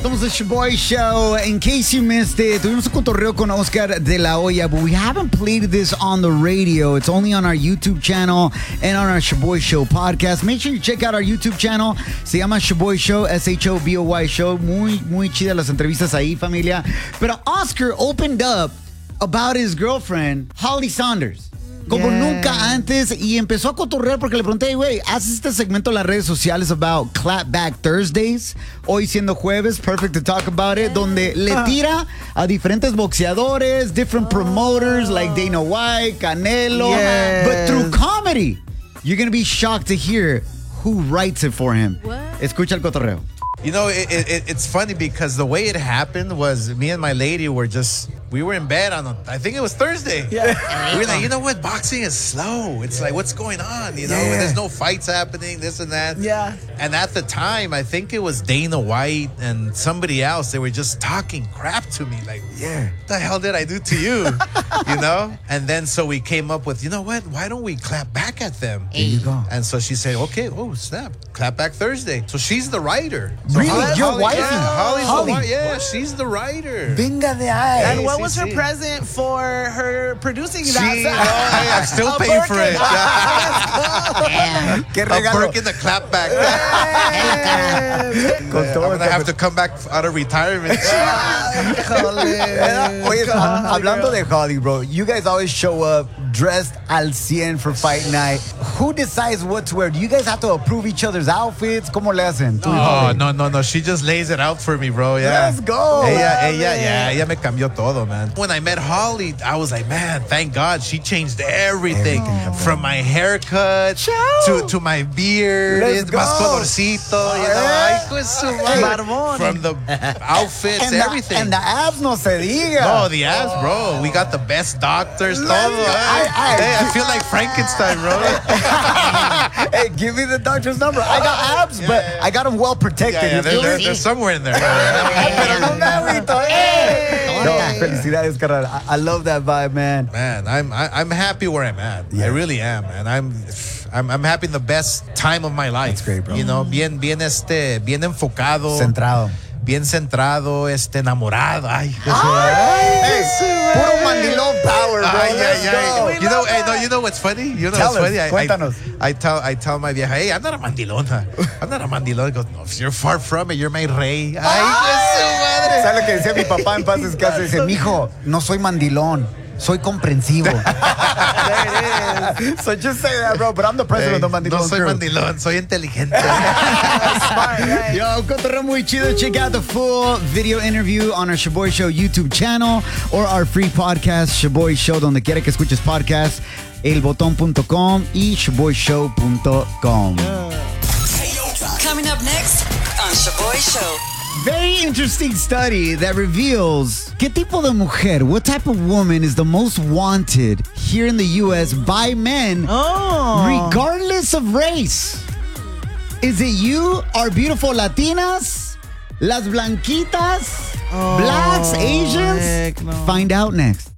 Somos the Shoboy Show. In case you missed it, tuvimos un cotorreo con Oscar de la Hoya, but we haven't played this on the radio. It's only on our YouTube channel and on our Shoboy Show podcast. Make sure you check out our YouTube channel. Se llama Shoboy Show, Shoboy Show. Muy chidas las entrevistas ahí, familia. Pero Oscar opened up about his girlfriend, Holly Saunders. Como nunca antes, y empezó a cotorrear porque le pregunté, güey, haces este segmento en las redes sociales about Clapback Thursdays, hoy siendo jueves, perfect to talk about it, donde le tira a diferentes boxeadores, different promoters like Dana White, Canelo, but through comedy, you're going to be shocked to hear who writes it for him. What? Escucha el cotorreo. You know, it's funny because the way it happened was me and my lady we were in bed on, I think it was Thursday. Yeah. We were like, you know what? Boxing is slow. It's like, what's going on? You know, there's no fights happening, this and that. Yeah. And at the time, I think it was Dana White and somebody else. They were just talking crap to me. Like, what the hell did I do to you? You know? And then so we came up with, you know what? Why don't we clap back at them? There you go. And so she said, okay, oh, snap. Clap back Thursday. So she's the writer. So Really? Your wife? Holly's Holly. the writer. Yeah, she's the witer. Venga de ahí. And what was her present for her producing that? I'm still paying for it. Qué A regalo. perk in the clapback. I'm going to have to come back out of retirement. Oye, hablando de Holly, bro, you guys always show up dressed al 100 for fight night. Who decides what to wear? Do you guys have to approve each other's outfits? ¿Cómo le hacen? Oh, no. She just lays it out for me, bro. Yeah. Let's go. Ella me cambió todo, man. When I met Holly, I was like, man, thank God she changed everything. From my haircut to my beard. Let's go. Más colorcito. You know, ay, pues, su madre. From the outfits, everything. And the abs no se diga. No, the abs, bro. We got the best doctors, todo. I feel like Frankenstein, bro. Hey, give me the doctor's number. I got abs, but I got them well protected. Yeah, You feel me? they're somewhere in there. Pero no me agüito, No, felicidades, carnal. I love that vibe, man. Man, I'm happy where I'm at. I really am, man. I'm happy in the best time of my life. That's great, bro. You know, bien enfocado. Centrado. Bien centrado, enamorado. Ay, Puro mandilón power, bro. Let's go. You know what's funny? You know Tell what's us, funny? cuéntanos. I tell my vieja, hey, I'm not a mandilona. I'm not a mandilona. He goes, no, you're far from it. You're my rey. Ay, su madre. ¿Sabes lo que decía mi papá en paz descanse? Dice, mijo, no soy mandilón. Soy comprensivo. So just say that, bro. But I'm the president of the Mandilón No soy crew. mandilón, soy inteligente. Yo, cotorreo muy chido. Check out the full video interview on our Shoboy Show YouTube channel or our free podcast, Shoboy Show, donde quiera que escuches podcast, elbotón.com y shoboyshow.com. Coming up next on Shoboy Show. Very interesting study that reveals qué tipo de mujer, what type of woman is the most wanted here in the U.S. by men, regardless of race. Is it you, our beautiful Latinas, las blanquitas, blacks, Asians? Heck no. Find out next.